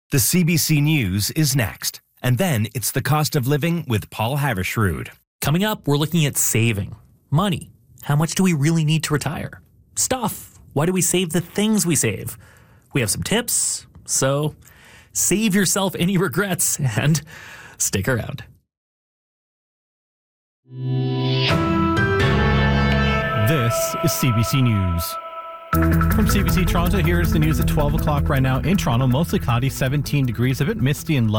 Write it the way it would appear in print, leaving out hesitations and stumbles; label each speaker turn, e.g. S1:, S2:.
S1: The CBC News is next. And then it's the cost of living with Paul Havershrud.
S2: Coming up, we're looking at saving. Money. How much do we really need to retire? Stuff. Why do we save the things we save? We have some tips, so save yourself any regrets and stick around.
S3: This is CBC News. From CBC Toronto, here's the news at 12 o'clock right now in Toronto. Mostly cloudy, 17 degrees, a bit misty and light.